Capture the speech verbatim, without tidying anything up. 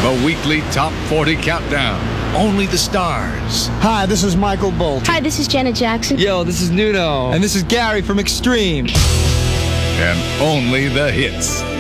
The weekly Top forty Countdown. Only the stars. Hi, this is Michael Bolt. Hi, this is Janet Jackson. Yo, this is Nuno. And this is Gary from Extreme. And only the hits.